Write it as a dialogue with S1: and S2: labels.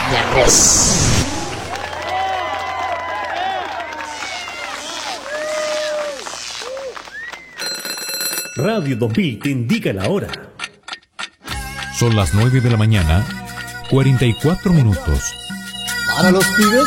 S1: Ñandrés.
S2: Radio 2000 te indica la hora.
S3: Son las 9 de la mañana, 44 minutos.
S4: Para los pibes